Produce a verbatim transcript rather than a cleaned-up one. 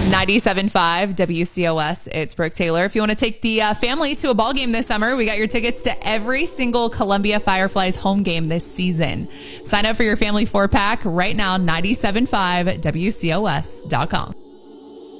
ninety-seven point five W C O S. It's Brooke Taylor. If you want to take the uh, family to a ball game this summer, we got your tickets to every single Columbia Fireflies home game this season. Sign up for your family four pack right now, ninety-seven point five W C O S dot com.